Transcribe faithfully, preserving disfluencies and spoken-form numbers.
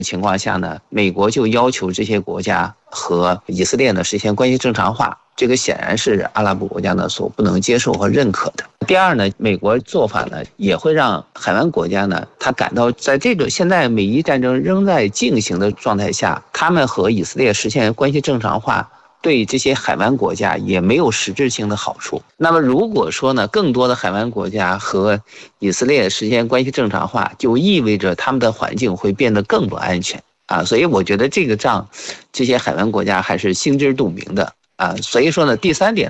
情况下呢，美国就要求这些国家和以色列呢实现关系正常化，这个显然是阿拉伯国家呢所不能接受和认可的。第二呢，美国做法呢也会让海湾国家呢，他感到在这个现在美伊战争仍在进行的状态下，他们和以色列实现关系正常化，对这些海湾国家也没有实质性的好处。那么如果说呢，更多的海湾国家和以色列实现关系正常化，就意味着他们的环境会变得更不安全啊。所以我觉得这个仗，这些海湾国家还是心知肚明的啊。所以说呢，第三点呢。